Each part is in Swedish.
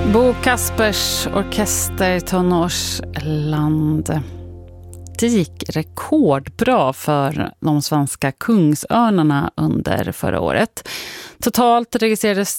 Bo Kaspers orkester Tonårsland. Det gick rekordbra för de svenska kungsörnarna under förra året. Totalt registrerades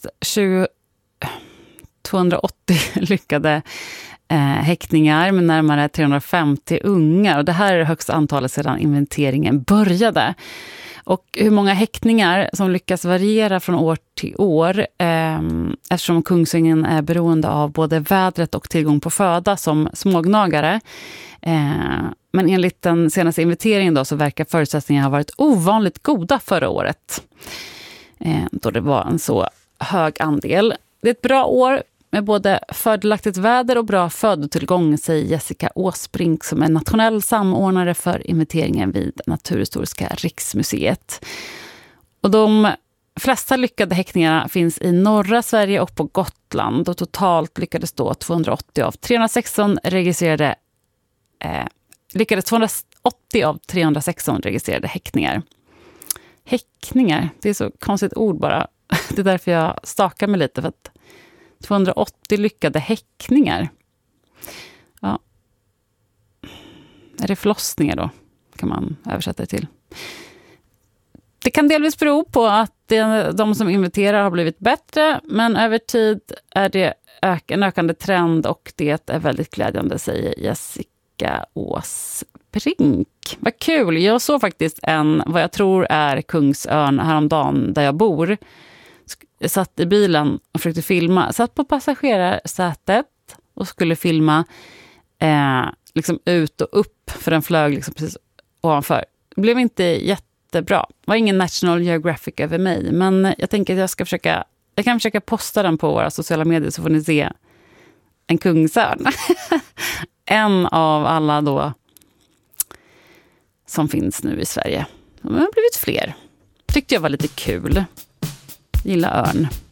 280 lyckade häktningar med närmare 350 ungar. Och det här är det högsta antalet sedan inventeringen började. Och hur många häktningar som lyckas variera från år till år eftersom kungsängen är beroende av både vädret och tillgång på föda som smågnagare. Men enligt den senaste inventeringen då, så verkar förutsättningarna ha varit ovanligt goda förra året. Då det var en så hög andel. Det är ett bra år med både fördelaktigt väder och bra födotillgång, säger Jessica Åsbrink som är nationell samordnare för inventeringen vid Naturhistoriska riksmuseet. Och de flesta lyckade häktningarna finns i norra Sverige och på Gotland. Och totalt lyckades då 280 av 316 registrerade registrerade häktningar. Häktningar, det är så konstigt ord bara. Det är därför jag stakar mig lite, för att 280 lyckade häckningar. Ja. Är det förlossningar då? Kan man översätta det till. Det kan delvis bero på att de som inventerar har blivit bättre, men över tid är det en ökande trend och det är väldigt glädjande, säger Jessica Åsbrink. Vad kul! Jag såg faktiskt vad jag tror är Kungsörn häromdagen där jag bor. Jag satt i bilen och försökte filma. Satt på passagerarsätet och skulle filma liksom ut och upp, för den flög liksom precis ovanför. Det blev inte jättebra. Det var ingen National Geographic över mig, men jag tänker att jag kan försöka posta den på våra sociala medier så får ni se en kungsörn. En av alla då som finns nu i Sverige. De har blivit fler. Tyckte jag var lite kul. Gilla örn.